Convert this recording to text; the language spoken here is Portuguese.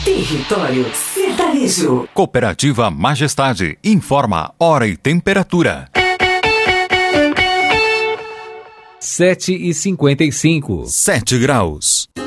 Território Sertanejo. Cooperativa Majestade informa hora e temperatura. 7h55. 7 graus.